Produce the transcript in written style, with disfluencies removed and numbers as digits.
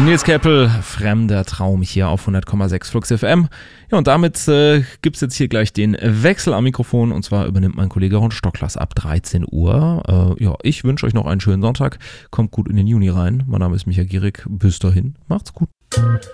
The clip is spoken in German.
Nils Keppel, Fremder Traum hier auf 100,6 Flux FM. Ja, und damit gibt es jetzt hier gleich den Wechsel am Mikrofon, und zwar übernimmt mein Kollege Ron Stocklas ab 13 Uhr. Ich wünsche euch noch einen schönen Sonntag. Kommt gut in den Juni rein. Mein Name ist Michael Gierig. Bis dahin, macht's gut.